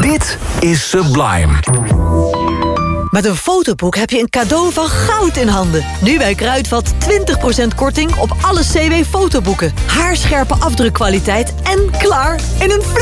Dit is Sublime. Met een fotoboek heb je een cadeau van goud in handen. Nu bij Kruidvat 20% korting op alle CW-fotoboeken. Haarscherpe afdrukkwaliteit en klaar in een